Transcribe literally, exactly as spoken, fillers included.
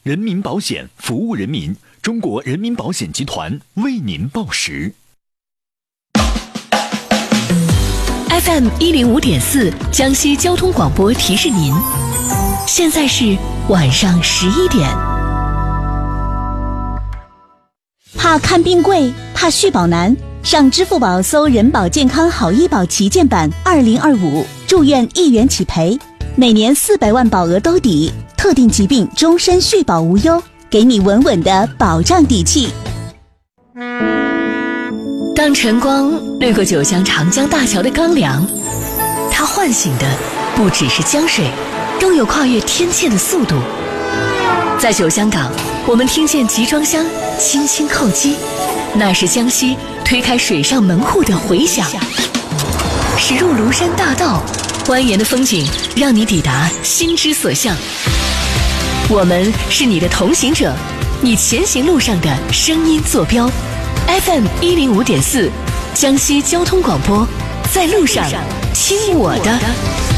人民保险服务人民，中国人民保险集团为您报时。 F M 一零五点四，江西交通广播提示您，现在是晚上十一点。 怕看病贵，怕续保难，上支付宝搜人保健康好医保旗舰版二零二五，住院一元起赔，每年四百万保额兜底，特定疾病终身续保无忧，给你稳稳的保障底气。 当晨光掠过九江长江大桥的钢梁，它唤醒的不只是江水，更有跨越天堑的速度。在九江港，我们听见集装箱轻轻叩击，那是江西推开水上门户的回响。驶入庐山大道，蜿蜒的风景让你抵达心之所向。我们是你的同行者，你前行路上的声音坐标。F M 一零五点四，江西交通广播，在路上听我的。